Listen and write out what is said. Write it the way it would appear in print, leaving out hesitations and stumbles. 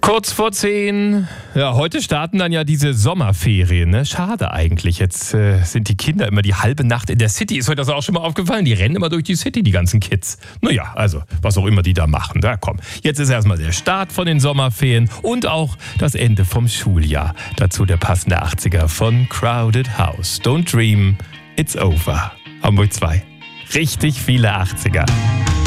Kurz vor 10. Ja, heute starten dann ja diese Sommerferien. Ne? Schade eigentlich. Jetzt sind die Kinder immer die halbe Nacht in der City. Ist euch das auch schon mal aufgefallen? Die rennen immer durch die City, die ganzen Kids. Naja, also was auch immer die da machen. Da komm. Jetzt ist erstmal der Start von den Sommerferien und auch das Ende vom Schuljahr. Dazu der passende 80er von Crowded House. Don't dream, it's over. Hamburg 2. Richtig viele 80er.